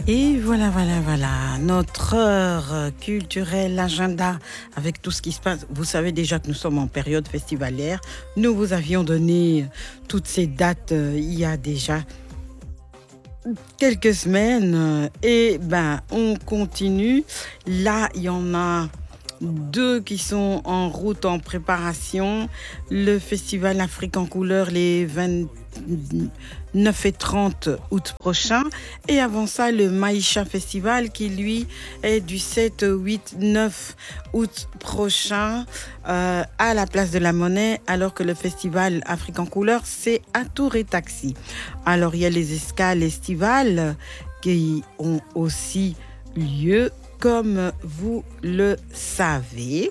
Et voilà, notre heure culturelle, agenda, avec tout ce qui se passe. Vous savez déjà que nous sommes en période festivalière. Nous vous avions donné toutes ces dates il y a déjà quelques semaines. Et ben, on continue. Là, il y en a deux qui sont en route, en préparation. Le Festival Afrique en couleur les 29 et 30 août prochain. Et avant ça, le Maïcha Festival qui, lui, est du 7, 8, 9 août prochain à la Place de la Monnaie, alors que le Festival Afrique en couleur, c'est à Tour et Taxi. Alors, il y a les escales estivales qui ont aussi lieu, comme vous le savez.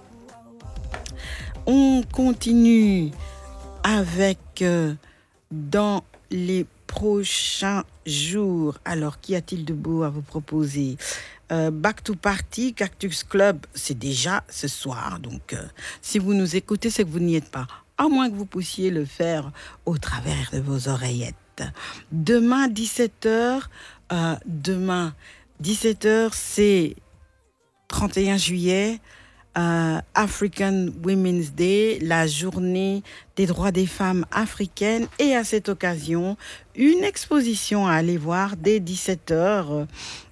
On continue avec dans les prochains jours. Alors, qu'y a-t-il de beau à vous proposer? Back to Party, Cactus Club, c'est déjà ce soir. Donc, si vous nous écoutez, c'est que vous n'y êtes pas. À moins que vous puissiez le faire au travers de vos oreillettes. Demain, 17h, demain, 17h, c'est 31 juillet, African Women's Day, la journée des droits des femmes africaines. Et à cette occasion, une exposition à aller voir dès 17h.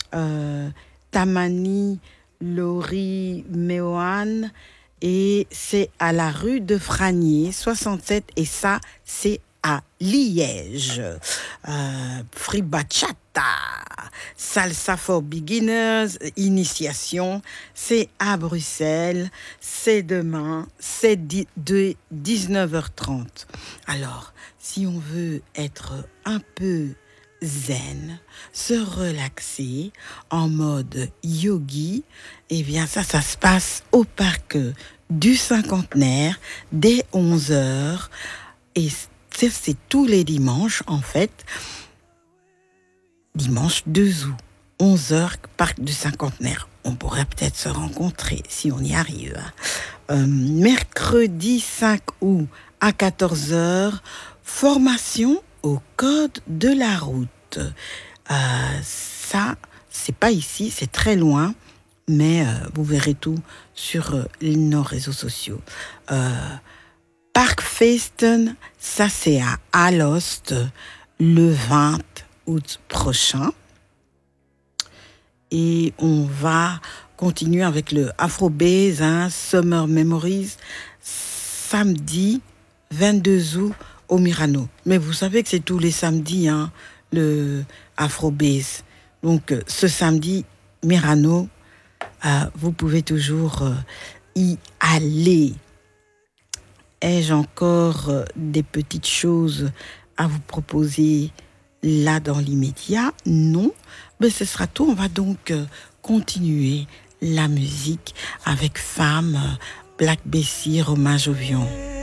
Tamani Lori Meohan. Et c'est à la rue de Franier, 67. Et ça, c'est à Liège. Free Bachata, Salsa for Beginners, initiation, c'est à Bruxelles, c'est demain, c'est de 19h30. Alors, si on veut être un peu zen, se relaxer en mode yogi, eh bien ça se passe au parc du Cinquantenaire dès 11h. Et c'est tous les dimanches, en fait. Dimanche 2 août, 11h, parc du Cinquantenaire. On pourrait peut-être se rencontrer si on y arrive. Mercredi 5 août à 14h, formation au code de la route. Ça, c'est pas ici, c'est très loin, mais vous verrez tout sur nos réseaux sociaux. Parc Feesten, ça c'est à Alost, le 20 août prochain. Et on va continuer avec le Afrobase, Summer Memories, samedi 22 août au Myrano. Mais vous savez que c'est tous les samedis, le Afrobase. Donc ce samedi, Myrano, vous pouvez toujours y aller. Ai-je encore des petites choses à vous proposer là dans l'immédiat? Non, mais ce sera tout. On va donc continuer la musique avec Femme, Black Bessie, Romain Jovion.